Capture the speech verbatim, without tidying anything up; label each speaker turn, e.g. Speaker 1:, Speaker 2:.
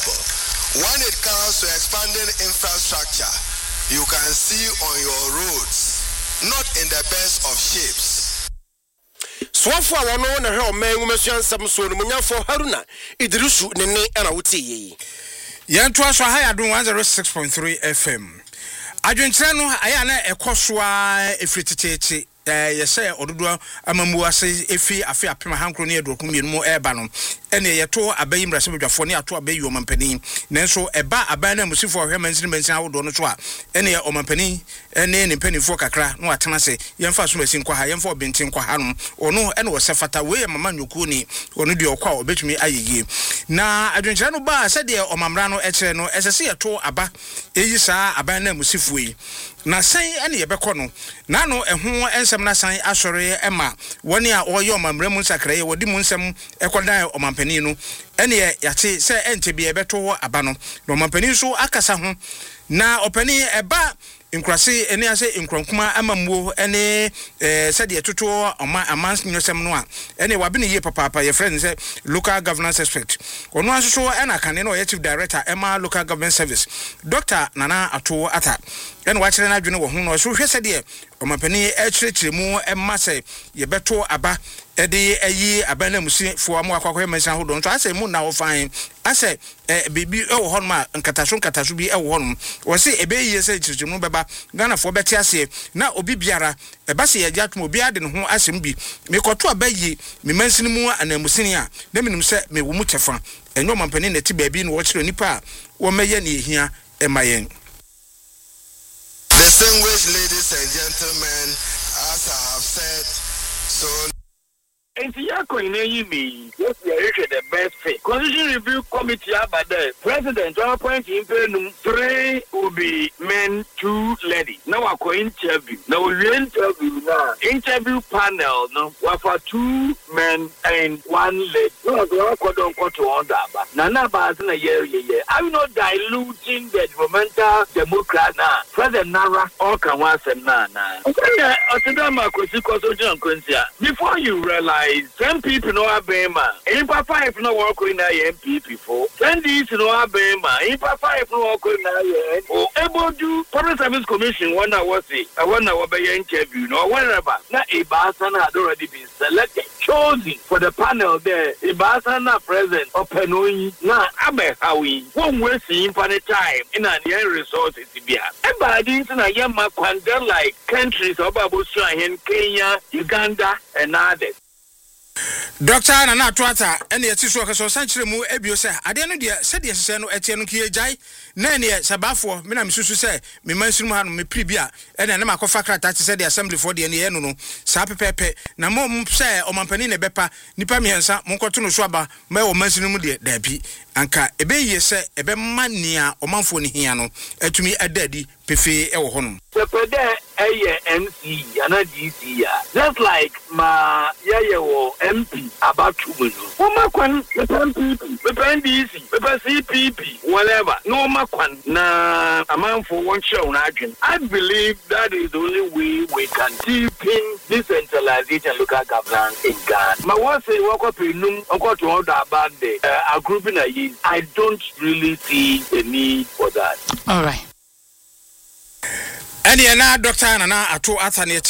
Speaker 1: available. When it comes to expanding infrastructure, you can see on your roads, not in the best of shapes.
Speaker 2: Swafo a wono na hwe o man ngumasua nsam so no munyafo Haruna Idrisu ne ne ana wote yi.
Speaker 3: Yento aso ha ya do one oh six point three F M. Adwenkyere no aya na ekosoa efrititete eh yese ododo amamu ase efi afi apema hankro ne edoku mienu mu eba no ene yeto abayi mrase bedwafo ne ato abayi omampani nenso eba aban na musifo hwemansin mansin awodo no so a ene omampani ene ne mpanifo kakra no atena se yemfa so masin kwa ha yemfa obentin kwa ha no ono ene wo sefata we mama nyoku ni ono de okwa obetumi ayeye na adwenkyere no ba se de omamra no ekere no esese yeto aba eyi saa aban na musifo yi na san ene yebekọ no na no eho ensem na san asore ema woni a oyo omamra mu nsakra ye wodi mu nsem ekodan omampani no ene yate se ente bi ebeto aba no no omampani so akasa ho na opani eba inkrase ene ase inkronkuma amamwo ene eh sede etoto oma amans nyosem no a ene wabe ne ye papa ye friend say local governance expert ono aso so ena kane no ye chief director ema local government service Doctor Nana Ato Ata ene wa kire na adwene wo ho no so hwe sede omampani e kirikire mu emma say ye beto aba ede ayi abana musi fo amu akwakoye mensan ho don so ase mu na wo fan ase eh bibi e wo hono ma nkataso nkataso bi e wo hono wo se ebe yiye se kirikire mu beba Ghana fo beti ase na obi biara e ba se ye gyatom obi ade ne ho asem bi me koto abayi me mansin mu anamusini a na menim se me wo mu tefa enyo omampani na ti baabi no wo kire nipa wo meye ne ehia e mayen.
Speaker 1: Distinguished ladies and gentlemen, as I have said, so
Speaker 4: And Yako in A me, yes, we are the best fit. Constitution Review Committee about the President, our point in Penum, three will be men, two ladies. Now I go interview. Now we interview now. Interview panel, no, for two men and one lady. No, I don't go to on that. Nana Bazina, yeah, yeah. I'm not diluting the developmental Democrat now. President Nara, all can want some nana. Before you realize, some people know Abema. In Papa, if no work in I M P before. Ten these know Abema. In Papa, if no work in I M P. Oh, able to Public Service Commission. One hour say, I want to obey interview. No, whatever. Now, Ibasana had already been selected, chosen for the panel there. Ibasana president of Penoi. Now, Abe Howie. One will see him for the time in an end resources to be. And by this, I am my quandar like countries of Australia, Kenya, Uganda, and others.
Speaker 3: Doctor Nana Ato Ata ene yeti so kaso sanchire mu ebio se ade no de se de sese no etie no kie jai na ene sabafo me na misusu se me mansuru mu ha no me pribia ene na makofa krata te se de assembly for de ene ye no no sa pepepe na mo se omampani ne bepa nipa miensa mo nkoto no so aba me o mansuru mu de da bi anka ebe ye se ebe mania omanfo ni hia no atumi adadi pefe e wo hono
Speaker 4: sepede eye M C ana D C ya just like ma yeye wo M P about two minutes. Uma kwan the M P P, the D C, the C P P, whatever. No ma kwan na a man for one show na agent. I believe that is the only way we can deepen decentralization local governance in Ghana. Ma wa say wa ko penum onko to order about the uh, grouping a year. I don't really see the need for that.
Speaker 3: All right. Any na Doctor Nana Ato Ata